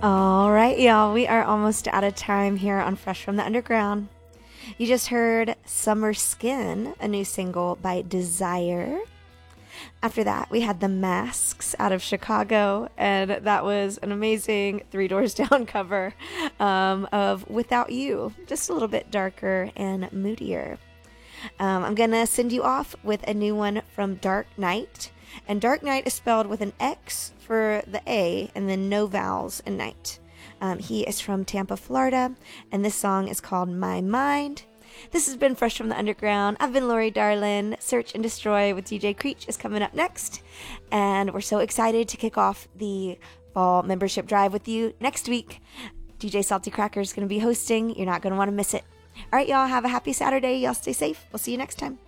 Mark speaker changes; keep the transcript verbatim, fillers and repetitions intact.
Speaker 1: All right, y'all, we are almost out of time here on Fresh from the Underground. You just heard Summer Skin, a new single by Desire. After that, we had The Masks out of Chicago, and that was an amazing Three Doors Down cover um, of Without You, just a little bit darker and moodier. Um, I'm going to send you off with a new one from Dark Knight. And Dark Knight is spelled with an X for the A and then no vowels in night. Um, he is from Tampa, Florida, and this song is called My Mind. This has been Fresh from the Underground. I've been Lori Darlin. Search and Destroy with D J Creech is coming up next. And we're so excited to kick off the fall membership drive with you next week. D J Salty Cracker is going to be hosting. You're not going to want to miss it. All right, y'all, have a happy Saturday. Y'all stay safe. We'll see you next time.